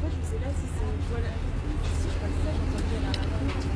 fait, je sais pas si c'est. Voilà. Si je passe ça, j'entends bien là.